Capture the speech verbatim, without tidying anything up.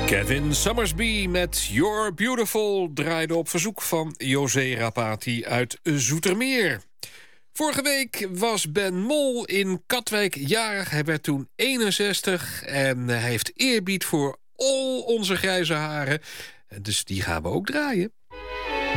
Kevin Summersby met You're Beautiful draaide op verzoek van José Rapati uit Zoetermeer. Vorige week was Ben Mol in Katwijk jarig. Hij werd toen eenenzestig en hij heeft eerbied voor al onze grijze haren. Dus die gaan we ook draaien.